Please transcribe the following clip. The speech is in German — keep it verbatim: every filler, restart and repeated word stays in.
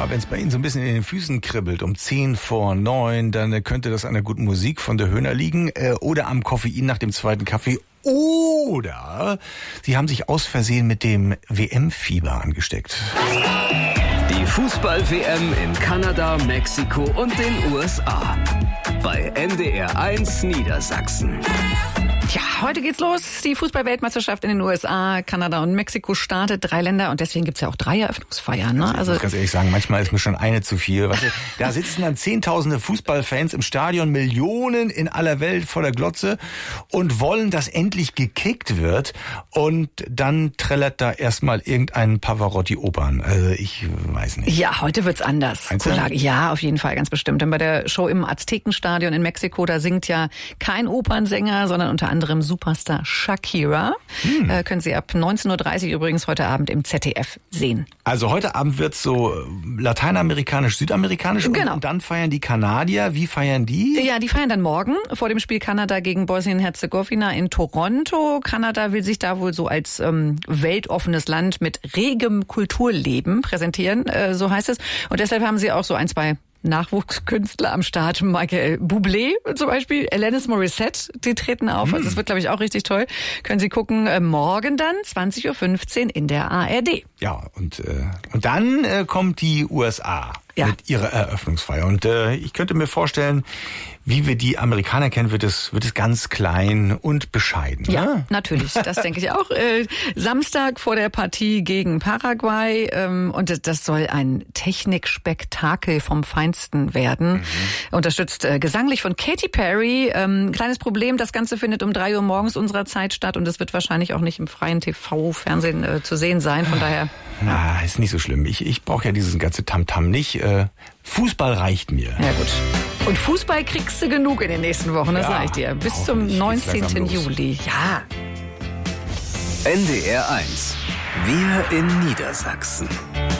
Ja, wenn es bei Ihnen so ein bisschen in den Füßen kribbelt, um zehn vor neun, dann könnte das an der guten Musik von der Höhner liegen äh, oder am Koffein nach dem zweiten Kaffee. Oder Sie haben sich aus Versehen mit dem W M-Fieber angesteckt. Die Fußball-W M in Kanada, Mexiko und den U S A. Bei N D R eins Niedersachsen. Ja, heute geht's los. Die Fußball-Weltmeisterschaft in den U S A, Kanada und Mexiko startet. Drei Länder und deswegen gibt's ja auch drei Eröffnungsfeiern. Ne? Also, ich muss ganz ehrlich sagen, manchmal ist mir schon eine zu viel. Weißt du, da sitzen dann zehntausende Fußballfans im Stadion, Millionen in aller Welt vor der Glotze und wollen, dass endlich gekickt wird. Und dann trällert da erstmal irgendein Pavarotti-Opern. Also ich weiß nicht. Ja, heute wird's anders. Ja, auf jeden Fall, ganz bestimmt. Denn bei der Show im Aztekenstadion in Mexiko, da singt ja kein Opernsänger, sondern unter anderem Superstar Shakira. Hm. Äh, können Sie ab neunzehn Uhr dreißig übrigens heute Abend im Z D F sehen. Also heute Abend wird's so lateinamerikanisch, südamerikanisch. Genau. Und dann feiern die Kanadier. Wie feiern die? Ja, die feiern dann morgen vor dem Spiel Kanada gegen Bosnien-Herzegowina in Toronto. Kanada will sich da wohl so als ähm, weltoffenes Land mit regem Kulturleben präsentieren, äh, so heißt es. Und deshalb haben sie auch so ein, zwei Nachwuchskünstler am Start. Michael Bublé zum Beispiel, Alanis Morissette, die treten auf. Also es wird, glaube ich, auch richtig toll. Können Sie gucken, äh, morgen dann zwanzig Uhr fünfzehn in der A R D. Ja, und, äh, und dann äh, kommt die U S A ja. mit ihrer Eröffnungsfeier. Und äh, ich könnte mir vorstellen, wie wir die Amerikaner kennen, wird es, wird es ganz klein und bescheiden. Ja, ne? Natürlich, das denke ich auch. Äh, Samstag vor der Partie gegen Paraguay. Ähm, und das soll ein Technikspektakel vom Feinsten werden. Mhm. Unterstützt äh, gesanglich von Katy Perry. Ähm, kleines Problem, das Ganze findet um drei Uhr morgens unserer Zeit statt. Und es wird wahrscheinlich auch nicht im freien T V-Fernsehen äh, zu sehen sein. Von daher... Na, ist nicht so schlimm. Ich, ich brauche ja dieses ganze Tamtam nicht. Äh, Fußball reicht mir. Ja, gut. Und Fußball kriegst du genug in den nächsten Wochen, das ja, sage ich dir. Bis zum neunzehnten Juli. Ja. N D R eins. Wir in Niedersachsen.